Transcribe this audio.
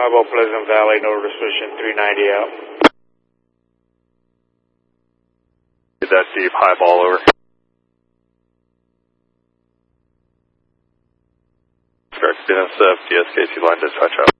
Bravo, Pleasant Valley, no restriction, 390 out. Get that deep high ball over. Start CNSF, DSKC line dispatch out.